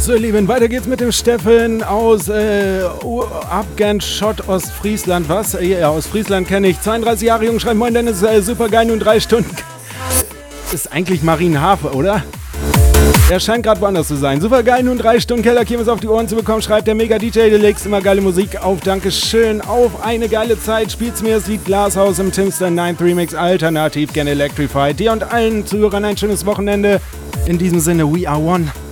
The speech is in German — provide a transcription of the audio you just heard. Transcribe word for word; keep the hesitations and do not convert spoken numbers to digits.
So, ihr Lieben, weiter geht's mit dem Steffen aus äh, Abgenschott, Ostfriesland. Was? Ja, aus Friesland kenne ich. zweiunddreißig Jahre jung, schreibt, moin Dennis, äh, super geil, nun drei Stunden. Ist eigentlich Marienhafe, oder? Der scheint gerade woanders zu sein. Super geil, nun drei Stunden Kellerkirmes auf die Ohren zu bekommen, schreibt der Mega D J. Du legst immer geile Musik auf. Dankeschön. Auf eine geile Zeit. Spielst mir das Lied Glashaus im Timster neun Remix alternativ, gerne Electrified. Dir und allen Zuhörern ein schönes Wochenende. In diesem Sinne, we are one.